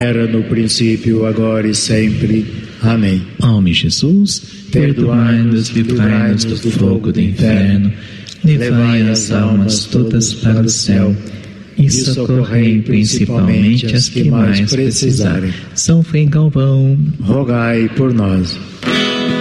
Era no princípio, agora e sempre. Amém. Ó meu Jesus, perdoai-nos, livrai-nos do fogo do inferno, levai as almas todas para o céu e socorrei principalmente as que mais precisarem. São Frei Galvão, rogai por nós.